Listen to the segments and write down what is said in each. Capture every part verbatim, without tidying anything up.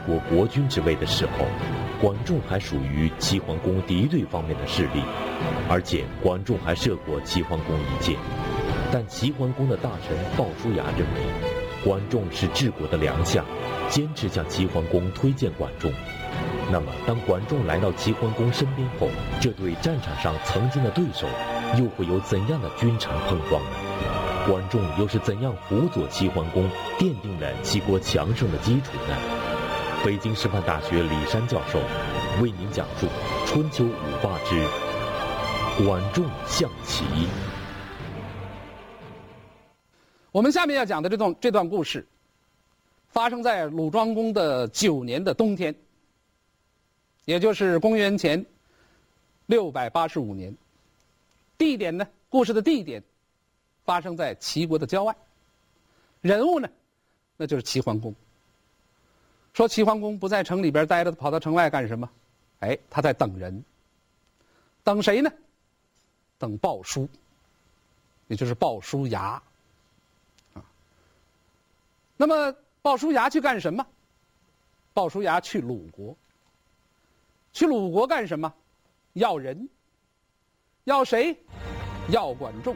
国国君之位的时候，管仲还属于齐桓公敌对方面的势力，而且管仲还射过齐桓公一箭。但齐桓公的大臣鲍叔牙认为，管仲是治国的良相，坚持向齐桓公推荐管仲。那么，当管仲来到齐桓公身边后，这对战场上曾经的对手，又会有怎样的君臣碰撞呢？管仲又是怎样辅佐齐桓公，奠定了齐国强盛的基础呢？北京师范大学李山教授为您讲述春秋五霸之管仲象齐。 我们下面要讲的这段这段故事，发生在鲁庄公的九年的冬天，也就是公元前六百八十五年。地点呢，故事的地点发生在齐国的郊外，人物呢，那就是齐桓公。说齐桓公不在城里边待着，跑到城外干什么？哎，他在等人。等谁呢？等鲍叔，也就是鲍叔牙。啊，那么鲍叔牙去干什么？鲍叔牙去鲁国。去鲁国干什么？要人。要谁？要管仲。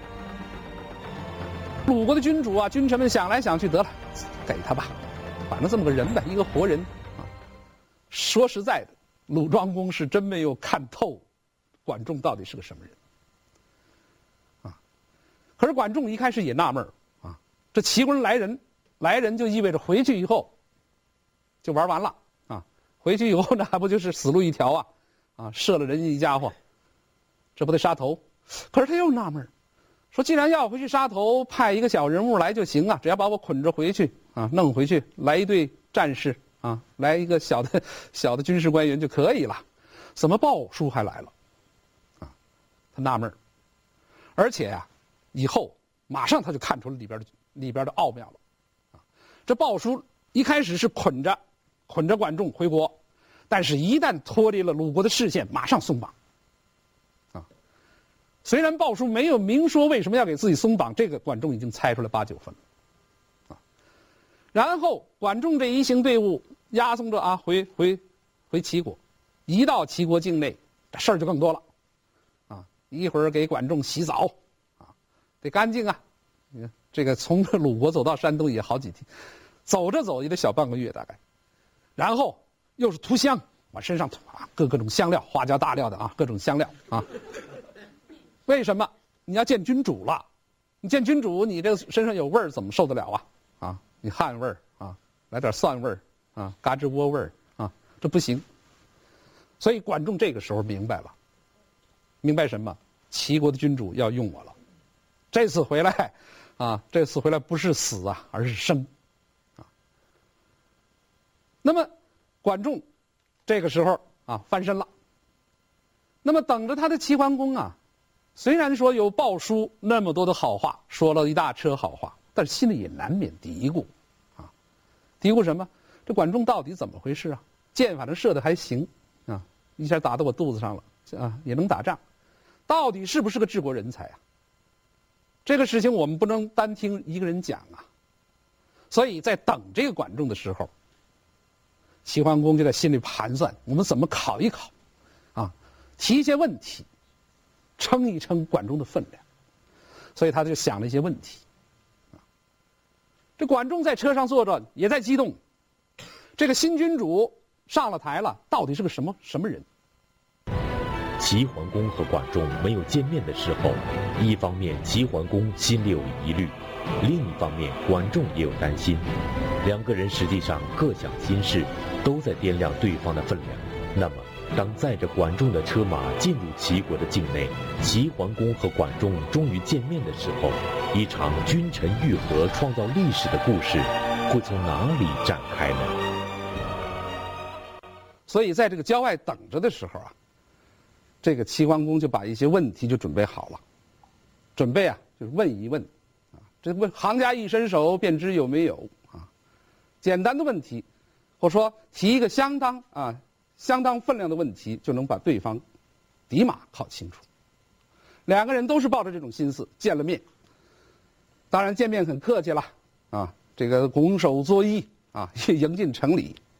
鲁国的君主啊，君臣们想来想去，得了，给他吧，反正这么个人吧，一个活人啊。说实在的，鲁庄公是真没有看透管仲到底是个什么人啊。可是管仲一开始也纳闷啊，这齐国人来人，来人就意味着回去以后就玩完了啊。回去以后呢，还不就是死路一条啊？啊，射了人家一家伙，这不得杀头？可是他又纳闷，说既然要回去杀头，派一个小人物来就行啊，只要把我捆着回去啊，弄回去，来一队战士啊，来一个小的小的军事官员就可以了。怎么鲍叔还来了？啊，他纳闷。而且呀、啊，以后马上他就看出了里边的里边的奥妙了。啊，这鲍叔一开始是捆着捆着管仲回国，但是一旦脱离了鲁国的视线，马上松绑。虽然鲍叔没有明说为什么要给自己松绑，这个管仲已经猜出来八九分了，啊。然后管仲这一行队伍押送着啊回回回齐国，一到齐国境内，这事儿就更多了，啊，一会儿给管仲洗澡，啊，得干净啊。你看这个从鲁国走到山东也好几天，走着走也得小半个月大概，然后又是涂香，往身上涂啊，各各种香料，花椒大料的啊，各种香料啊。为什么？你要见君主了，你见君主，你这个身上有味儿，怎么受得了啊？啊，你汗味儿啊，来点蒜味儿啊，嘎吱窝味儿啊，这不行。所以管仲这个时候明白了，明白什么？齐国的君主要用我了，这次回来，啊，这次回来不是死啊，而是生，啊。那么，管仲这个时候啊翻身了。那么等着他的齐桓公啊。虽然说有鲍叔那么多的好话，说了一大车好话，但是心里也难免嘀咕，啊，嘀咕什么？这管仲到底怎么回事啊？箭反正射的还行，啊，一下打到我肚子上了，啊，也能打仗，到底是不是个治国人才啊？这个事情我们不能单听一个人讲啊，所以在等这个管仲的时候，齐桓公就在心里盘算，我们怎么考一考，啊，提一些问题。称一称管仲的分量，所以他就想了一些问题。这管仲在车上坐着，也在激动。这个新君主上了台了，到底是个什么什么人？ 齐桓公和管仲没有见面的时候，一方面齐桓公心里有疑虑，另一方面管仲也有担心。两个人实际上各想心事，都在掂量对方的分量。那么当载着管仲的车马进入齐国的境内，齐桓公和管仲终于见面的时候，一场君臣愈合、创造历史的故事会从哪里展开呢？ 所以在这个郊外等着的时候啊，这个齐桓公就把一些问题就准备好了，准备啊就是问一问，啊，这问行家一伸手便知有没有啊，简单的问题，或者说提一个相当啊。相当分量的问题，就能把对方底码考清楚。两个人都是抱着这种心思见了面，当然见面很客气了啊，这个拱手作揖啊，迎进城里